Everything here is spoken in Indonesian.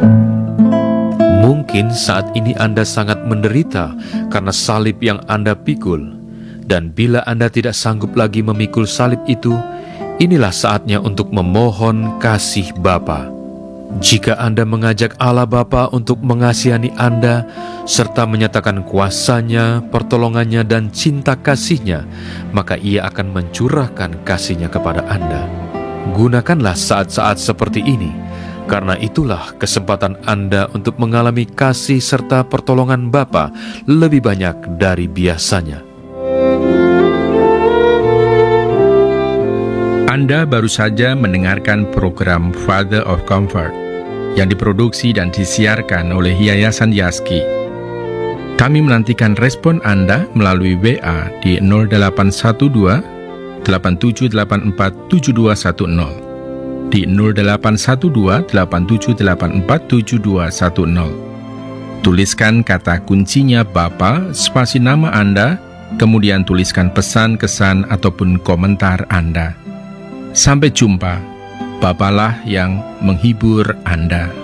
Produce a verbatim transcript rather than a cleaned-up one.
Mungkin saat ini Anda sangat menderita karena salib yang Anda pikul. Dan bila Anda tidak sanggup lagi memikul salib itu, inilah saatnya untuk memohon kasih Bapa. Jika Anda mengajak Allah Bapa untuk mengasihani Anda, serta menyatakan kuasanya, pertolongannya, dan cinta kasihnya, maka Ia akan mencurahkan kasihnya kepada Anda. Gunakanlah saat-saat seperti ini, karena itulah kesempatan Anda untuk mengalami kasih serta pertolongan Bapa lebih banyak dari biasanya. Anda baru saja mendengarkan program Father of Comfort yang diproduksi dan disiarkan oleh Yayasan Yaski. Kami menantikan respon Anda melalui W A di nol delapan satu dua, delapan tujuh delapan empat, tujuh dua satu nol, di nol delapan satu dua, delapan tujuh delapan empat, tujuh dua satu nol. Tuliskan kata kuncinya Bapa, spasi nama Anda, kemudian tuliskan pesan, kesan, ataupun komentar Anda. Sampai jumpa, Bapalah yang menghibur Anda.